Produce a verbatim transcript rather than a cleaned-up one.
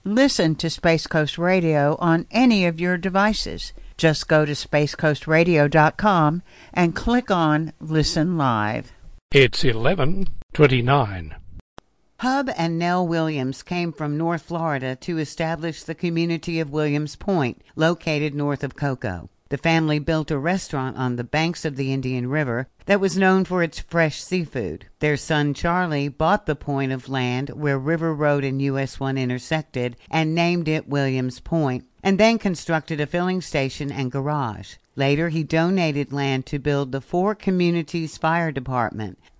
Listen to Space Coast Radio on any of your devices. Just go to space coast radio dot com and click on Listen Live. It's eleven twenty-nine. Hub and Nell Williams came from North Florida to establish the community of Williams Point, located north of Cocoa. The family built a restaurant on the banks of the Indian River that was known for its fresh seafood. Their son Charlie bought the point of land where River Road and U S one intersected and named it Williams Point, and then constructed a filling station and garage. Later, he donated land to build the Four Communities Fire Department,